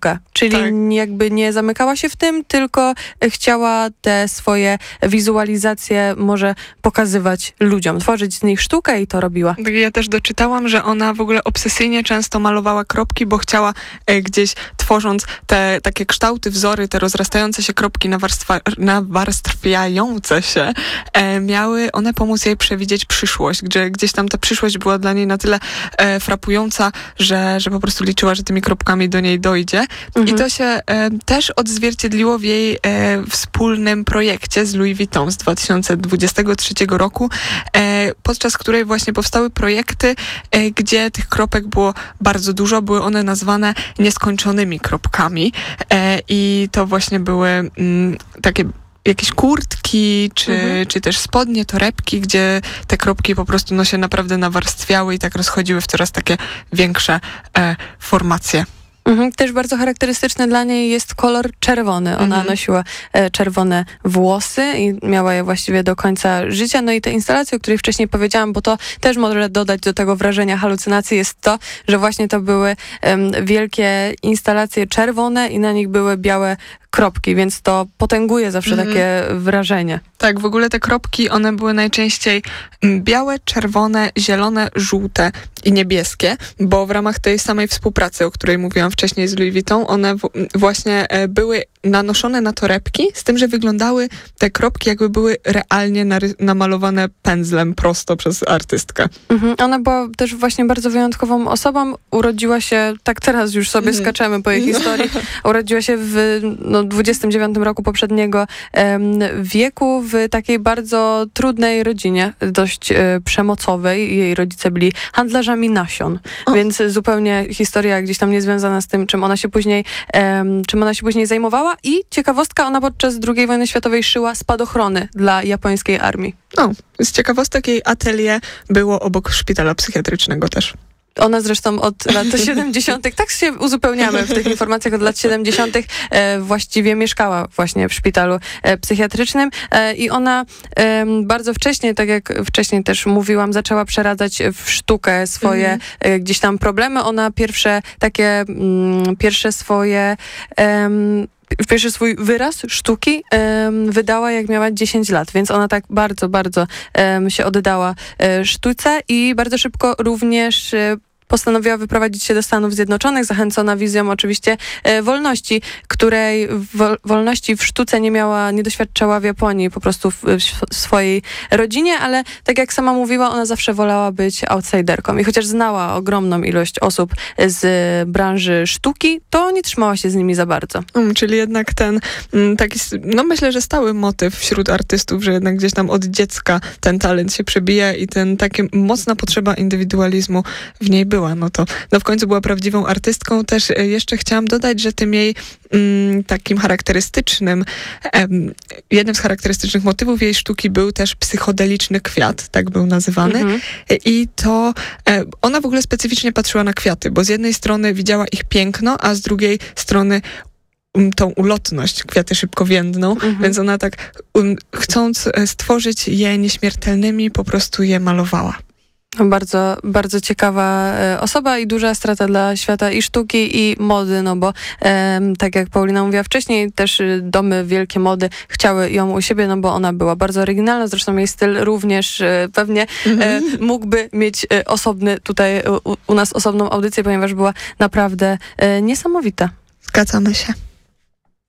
Czyli jakby nie zamykała się w tym, tylko chciała te swoje wizualizacje może pokazywać ludziom, tworzyć z nich sztukę i to robiła. Ja też doczytałam, że ona w ogóle obsesyjnie często malowała kropki, bo chciała gdzieś tworząc te takie kształty, wzory, te rozrastające się kropki nawarstwiające się, miały one pomóc jej przewidzieć przyszłość, gdzieś tam ta przyszłość była dla niej na tyle frapująca, że po prostu liczyła, że tymi kropkami do niej dojdzie. I to się też odzwierciedliło w jej wspólnym projekcie z Louis Vuitton z 2023 roku, podczas której właśnie powstały projekty, gdzie tych kropek było bardzo dużo, były one nazwane nieskończonymi kropkami i to właśnie były takie jakieś kurtki, czy też spodnie, torebki, gdzie te kropki po prostu się naprawdę nawarstwiały i tak rozchodziły w coraz takie większe formacje. Też bardzo charakterystyczny dla niej jest kolor czerwony. Ona nosiła czerwone włosy i miała je właściwie do końca życia. No i te instalacje, o której wcześniej powiedziałam, bo to też może dodać do tego wrażenia halucynacji, jest to, że właśnie to były wielkie instalacje czerwone i na nich były białe kropki, więc to potęguje zawsze takie wrażenie. Tak, w ogóle te kropki, one były najczęściej białe, czerwone, zielone, żółte i niebieskie, bo w ramach tej samej współpracy, o której mówiłam wcześniej z Louis Vuitton, one właśnie były nanoszone na torebki, z tym, że wyglądały te kropki, jakby były realnie namalowane pędzlem prosto przez artystkę. Ona była też właśnie bardzo wyjątkową osobą. Urodziła się, tak teraz już sobie skaczemy po jej historii, urodziła się w 29 roku poprzedniego wieku w takiej bardzo trudnej rodzinie, dość przemocowej. Jej rodzice byli handlarzami nasion, więc zupełnie historia gdzieś tam niezwiązana z tym, czym ona się później zajmowała. I ciekawostka, ona podczas II wojny światowej szyła spadochrony dla japońskiej armii. Z ciekawostek jej atelier było obok szpitala psychiatrycznego też. Ona zresztą od lat 70., tak się uzupełniamy w tych informacjach, od lat 70. Właściwie mieszkała właśnie w szpitalu psychiatrycznym i ona bardzo wcześnie, tak jak wcześniej też mówiłam, zaczęła przeradzać w sztukę swoje gdzieś tam problemy. Ona pierwszy swój wyraz sztuki wydała, jak miała 10 lat, więc ona tak bardzo, bardzo się oddała sztuce i bardzo szybko również postanowiła wyprowadzić się do Stanów Zjednoczonych, zachęcona wizją oczywiście wolności, której wolności w sztuce nie doświadczała w Japonii, po prostu w swojej rodzinie, ale tak jak sama mówiła, ona zawsze wolała być outsiderką i chociaż znała ogromną ilość osób z branży sztuki, to nie trzymała się z nimi za bardzo. Czyli jednak ten taki, myślę, że stały motyw wśród artystów, że jednak gdzieś tam od dziecka ten talent się przebija i taka mocna potrzeba indywidualizmu w niej była. To w końcu była prawdziwą artystką. Też jeszcze chciałam dodać, że tym jej takim charakterystycznym, jednym z charakterystycznych motywów jej sztuki był też psychodeliczny kwiat, tak był nazywany. I to ona w ogóle specyficznie patrzyła na kwiaty, bo z jednej strony widziała ich piękno, a z drugiej strony tą ulotność, kwiaty szybko więdną, więc ona tak chcąc stworzyć je nieśmiertelnymi, po prostu je malowała. Bardzo, bardzo ciekawa osoba i duża strata dla świata i sztuki, i mody, bo tak jak Paulina mówiła wcześniej, też domy wielkie mody chciały ją u siebie, bo ona była bardzo oryginalna, zresztą jej styl również pewnie mógłby mieć osobny tutaj u nas osobną audycję, ponieważ była naprawdę niesamowita. Zgadzamy się.